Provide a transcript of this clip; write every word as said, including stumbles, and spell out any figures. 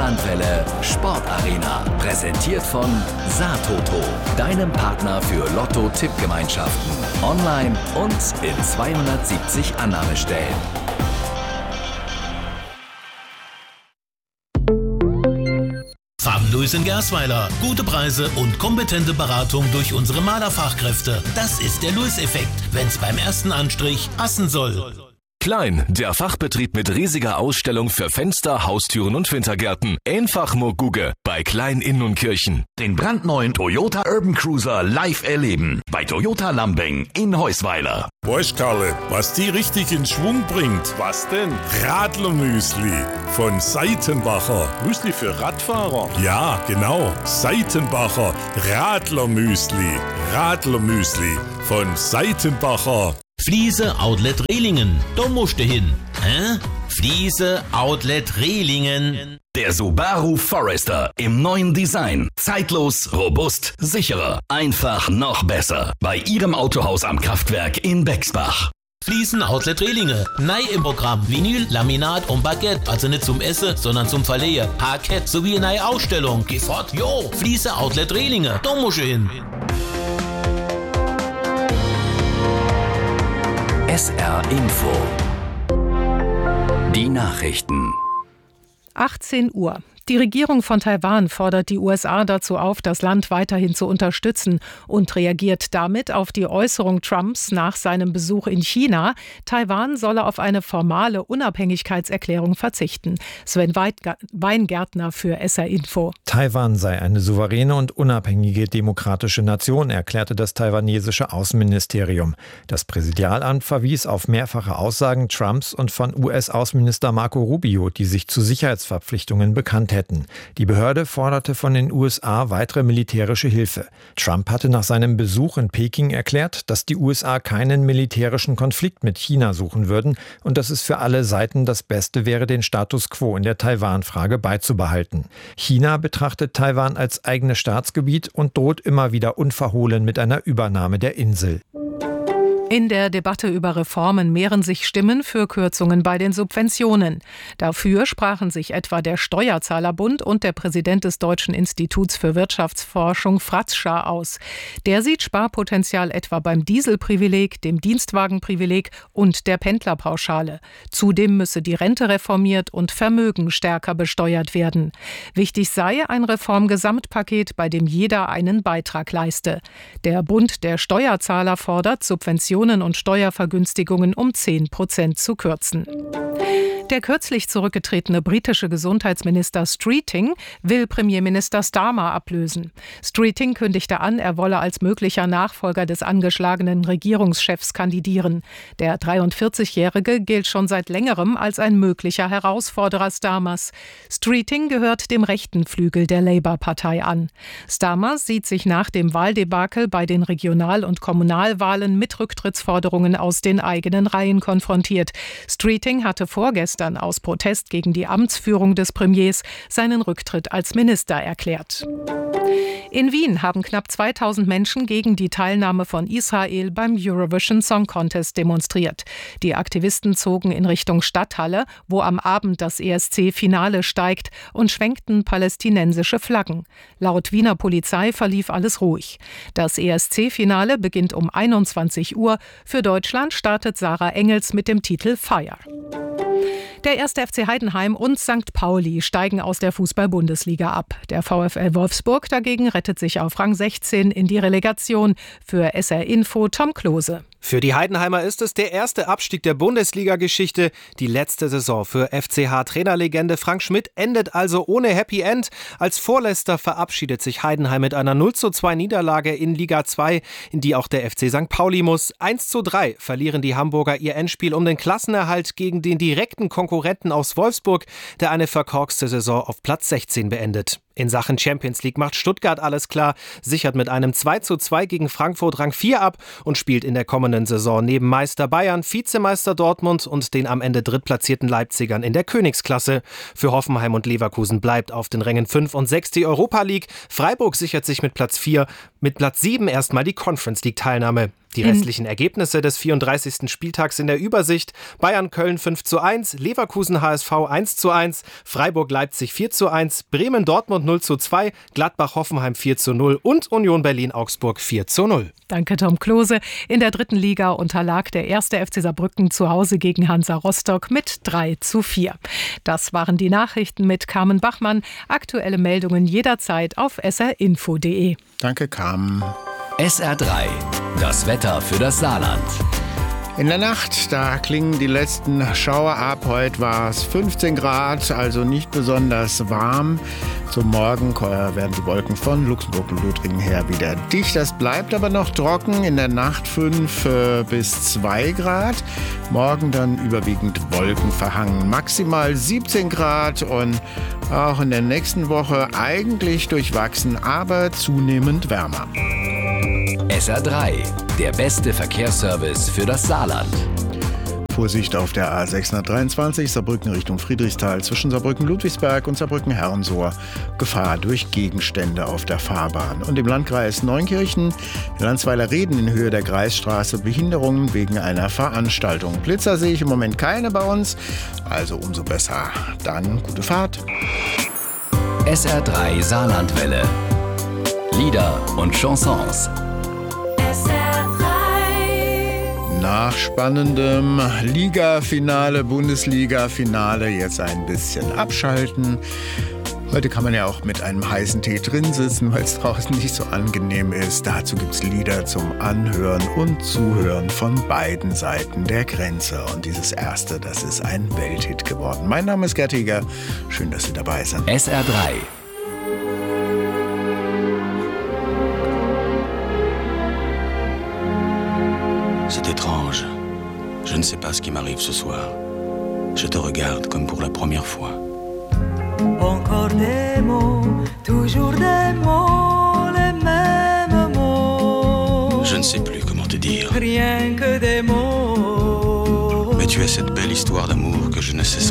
Saarlandwelle Sportarena. Präsentiert von Saartoto, deinem Partner für Lotto-Tippgemeinschaften. Online und in zweihundertsiebzig Annahmestellen. Farbenlös in Gersweiler. Gute Preise und kompetente Beratung durch unsere Malerfachkräfte. Das ist der Lewis-Effekt, wenn's beim ersten Anstrich passen soll. Klein, der Fachbetrieb mit riesiger Ausstellung für Fenster, Haustüren und Wintergärten. Einfach nur Gugge bei Klein Inn und Kirchen. Den brandneuen Toyota Urban Cruiser live erleben bei Toyota Lambing in Heusweiler. Bosch, Karle, was die richtig in Schwung bringt. Was denn? Radlermüsli von Seitenbacher. Müsli für Radfahrer? Ja, genau. Seitenbacher Radlermüsli. Radlermüsli von Seitenbacher. Fliese Outlet Rehlingen. Da musst du hin. Hä? Fliese Outlet Rehlingen. Der Subaru Forester im neuen Design. Zeitlos, robust, sicherer. Einfach noch besser. Bei Ihrem Autohaus am Kraftwerk in Bexbach. Fliesen Outlet Rehlinge. Neu im Programm Vinyl, Laminat und Baguette. Also nicht zum Essen, sondern zum Verleihen. Parkett sowie eine neue Ausstellung. Geh fort, jo. Fliese Outlet Rehlinge. Da musst du hin. S R Info. Die Nachrichten. achtzehn Uhr. Die Regierung von Taiwan fordert die U S A dazu auf, das Land weiterhin zu unterstützen und reagiert damit auf die Äußerung Trumps nach seinem Besuch in China, Taiwan solle auf eine formale Unabhängigkeitserklärung verzichten. Sven Weingärtner für S R Info. Taiwan sei eine souveräne und unabhängige demokratische Nation, erklärte das taiwanesische Außenministerium. Das Präsidialamt verwies auf mehrfache Aussagen Trumps und von U S-Außenminister Marco Rubio, die sich zu Sicherheitsverpflichtungen bekannt hätten. Die Behörde forderte von den U S A weitere militärische Hilfe. Trump hatte nach seinem Besuch in Peking erklärt, dass die U S A keinen militärischen Konflikt mit China suchen würden und dass es für alle Seiten das Beste wäre, den Status quo in der Taiwan-Frage beizubehalten. China betrachtet Taiwan als eigenes Staatsgebiet und droht immer wieder unverhohlen mit einer Übernahme der Insel. In der Debatte über Reformen mehren sich Stimmen für Kürzungen bei den Subventionen. Dafür sprachen sich etwa der Steuerzahlerbund und der Präsident des Deutschen Instituts für Wirtschaftsforschung Fratzscher aus. Der sieht Sparpotenzial etwa beim Dieselprivileg, dem Dienstwagenprivileg und der Pendlerpauschale. Zudem müsse die Rente reformiert und Vermögen stärker besteuert werden. Wichtig sei ein Reformgesamtpaket, bei dem jeder einen Beitrag leiste. Der Bund der Steuerzahler fordert, Subventionen und Steuervergünstigungen um zehn Prozent zu kürzen. Der kürzlich zurückgetretene britische Gesundheitsminister Streeting will Premierminister Starmer ablösen. Streeting kündigte an, er wolle als möglicher Nachfolger des angeschlagenen Regierungschefs kandidieren. Der dreiundvierzigjährige gilt schon seit längerem als ein möglicher Herausforderer Starmers. Streeting gehört dem rechten Flügel der Labour-Partei an. Starmer sieht sich nach dem Wahldebakel bei den Regional- und Kommunalwahlen mit Rücktrittsforderungen aus den eigenen Reihen konfrontiert. Streeting hatte vorgestern aus Protest gegen die Amtsführung des Premiers seinen Rücktritt als Minister erklärt. In Wien haben knapp zweitausend Menschen gegen die Teilnahme von Israel beim Eurovision Song Contest demonstriert. Die Aktivisten zogen in Richtung Stadthalle, wo am Abend das E S C-Finale steigt, und schwenkten palästinensische Flaggen. Laut Wiener Polizei verlief alles ruhig. Das E S C-Finale beginnt um einundzwanzig Uhr. Für Deutschland startet Sarah Engels mit dem Titel Fire. Der erste F C Heidenheim und Sankt Pauli steigen aus der Fußball-Bundesliga ab. Der VfL Wolfsburg dagegen rettet sich auf Rang sechzehn in die Relegation. Für S R Info Tom Klose. Für die Heidenheimer ist es der erste Abstieg der Bundesliga-Geschichte. Die letzte Saison für F C H-Trainerlegende Frank Schmidt endet also ohne Happy End. Als Vorletzter verabschiedet sich Heidenheim mit einer null zu zwei Niederlage in Liga zwei, in die auch der F C Sankt Pauli muss. eins zu drei verlieren die Hamburger ihr Endspiel um den Klassenerhalt gegen den direkten Konkurrenten aus Wolfsburg, der eine verkorkste Saison auf Platz sechzehn beendet. In Sachen Champions League macht Stuttgart alles klar, sichert mit einem zwei zu zwei gegen Frankfurt Rang vier ab und spielt in der kommenden Saison neben Meister Bayern, Vizemeister Dortmund und den am Ende drittplatzierten Leipzigern in der Königsklasse. Für Hoffenheim und Leverkusen bleibt auf den Rängen fünf und sechs die Europa League. Freiburg sichert sich mit Platz vier. Mit Platz sieben erstmal die Conference League-Teilnahme. Die restlichen Ergebnisse des vierunddreißigsten Spieltags in der Übersicht: Bayern-Köln fünf zu eins, Leverkusen-H S V eins zu eins, Freiburg-Leipzig vier zu eins, Bremen-Dortmund null zu zwei, Gladbach-Hoffenheim vier zu null und Union Berlin-Augsburg vier zu null. Danke, Tom Klose. In der dritten Liga unterlag der erste F C Saarbrücken zu Hause gegen Hansa Rostock mit drei zu vier. Das waren die Nachrichten mit Carmen Bachmann. Aktuelle Meldungen jederzeit auf s r info punkt d e. Danke, Carmen. S R drei, das Wetter für das Saarland. In der Nacht, da klingen die letzten Schauer ab. Heute war es fünfzehn Grad, also nicht besonders warm. Zum Morgen werden die Wolken von Luxemburg und Lothringen her wieder dicht. Es bleibt aber noch trocken. In der Nacht fünf bis zwei Grad. Morgen dann überwiegend wolkenverhangen. Maximal siebzehn Grad und auch in der nächsten Woche eigentlich durchwachsen, aber zunehmend wärmer. S R drei, der beste Verkehrsservice für das Saarland. Vorsicht auf der A sechshundertdreiundzwanzig Saarbrücken Richtung Friedrichsthal zwischen Saarbrücken-Ludwigsberg und Saarbrücken-Herrensohr. Gefahr durch Gegenstände auf der Fahrbahn. Und im Landkreis Neunkirchen, in Landsweiler-Reden in Höhe der Kreisstraße, Behinderungen wegen einer Veranstaltung. Blitzer sehe ich im Moment keine bei uns, also umso besser. Dann gute Fahrt. S R drei Saarlandwelle. Lieder und Chansons. Nach spannendem Liga-Finale, Bundesliga-Finale jetzt ein bisschen abschalten. Heute kann man ja auch mit einem heißen Tee drin sitzen, weil es draußen nicht so angenehm ist. Dazu gibt es Lieder zum Anhören und Zuhören von beiden Seiten der Grenze. Und dieses erste, das ist ein Welthit geworden. Mein Name ist Gerd Heger. Schön, dass Sie dabei sind. S R drei. C'est étrange. Je ne sais pas ce qui m'arrive ce soir. Je te regarde comme pour la première fois. Encore des mots, toujours des mots, les mêmes mots. Je ne sais plus comment te dire. Rien que des mots. Mais tu as cette belle histoire d'amour que je ne sais